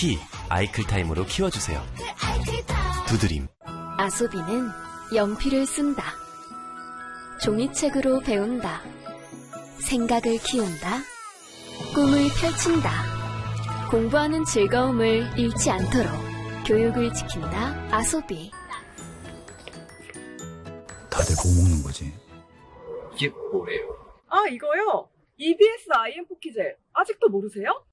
키 아이클타임으로 키워주세요. 두드림. 아소비는 연필을 쓴다. 종이책으로 배운다. 생각을 키운다. 꿈을 펼친다. 공부하는 즐거움을 잃지 않도록 교육을 지킨다. 아소비. 다들 뭐 먹는 거지? 이게 뭐래요? 아, 이거요? EBS IM 포키젤. 아직도 모르세요?